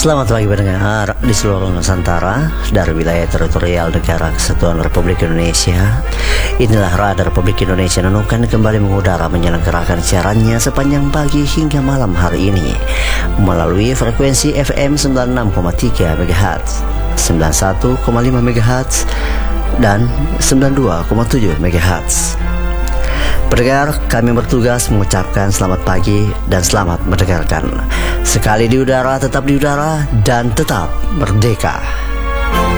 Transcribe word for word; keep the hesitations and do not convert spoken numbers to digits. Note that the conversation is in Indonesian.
Selamat pagi pendengar di seluruh Nusantara dari wilayah teritorial Negara Kesatuan Republik Indonesia. Inilah Radar Republik Indonesia Nunukan kembali mengudara menyelenggarakan siarannya sepanjang pagi hingga malam hari ini melalui frekuensi F M sembilan puluh enam koma tiga megahertz, sembilan puluh satu koma lima megahertz, dan sembilan puluh dua koma tujuh megahertz. Pendengar, kami bertugas mengucapkan selamat pagi dan selamat mendengarkan. Sekali di udara, tetap di udara, dan tetap merdeka.